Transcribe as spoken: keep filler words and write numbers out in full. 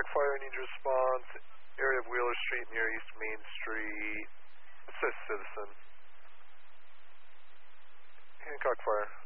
Hancock Fire, need your response. Area of Wheeler Street near East Main Street. Assist citizen. Hancock Fire.